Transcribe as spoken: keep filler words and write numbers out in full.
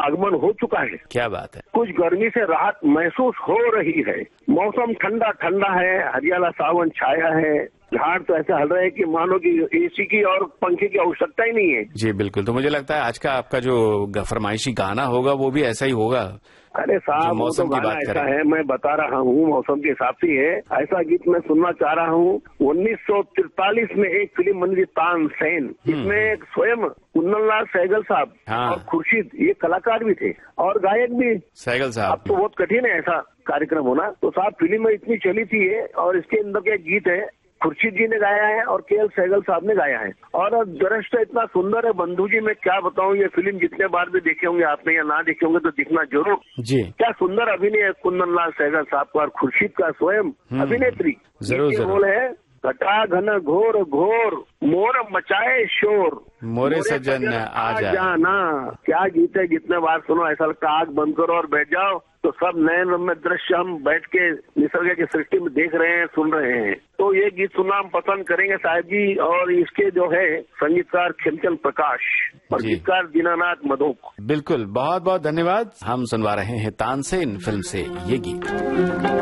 आगमन हो चुका है। क्या बात है। कुछ गर्मी से राहत महसूस हो रही है। मौसम ठंडा ठंडा है, हरियाला सावन छाया है, झाड़ तो ऐसा हल रहा है कि मानो कि एसी की और पंखे की आवश्यकता ही नहीं है। जी बिल्कुल, तो मुझे लगता है आज का आपका जो फरमाइशी गाना होगा वो भी ऐसा ही होगा। अरे साहब, मौसम तो की बात ऐसा करें है, मैं बता रहा हूँ, मौसम के हिसाब से है। ऐसा गीत मैं सुनना चाह रहा हूँ। उन्नीस सौ तिरतालीस में एक फिल्म बनी थी तानसेन, इसमें स्वयं कुंदनलाल सहगल साहब हाँ। और खुर्शीद ये कलाकार भी थे और गायक भी सहगल साहब। अब तो बहुत कठिन है ऐसा कार्यक्रम होना। तो साहब फिल्म में इतनी चली थी ये, और इसके अंदर के गीत है खुर्शीद जी ने गाया है और के एल सहगल साहब ने गाया है, और दृश्य इतना सुंदर है बंधु जी, मैं क्या बताऊं। ये फिल्म जितने बार भी देखे होंगे आपने या ना देखे होंगे तो दिखना जरूर। जी क्या सुंदर अभिनय है कुंदनलाल सहगल साहब का और खुर्शीद का स्वयं अभिनेत्री। जरूर जरूर बोल है घटा घन घोर घोर मोर मचाए शोर मोरे सज्जन आ जाना। क्या गीत है, जितने बार सुनो ऐसा लगता है आग बंद करो और बैठ जाओ, तो सब नए रम्य दृश्य हम बैठ के निसर्ग की सृष्टि में देख रहे हैं, सुन रहे हैं। तो ये गीत सुनना हम पसंद करेंगे साहब जी। और इसके जो है संगीतकार खेमचंद प्रकाश और गीतकार दीनानाथ मधोक। बिल्कुल, बहुत बहुत धन्यवाद। हम सुनवा रहे हैं तानसेन फिल्म से ये गीत।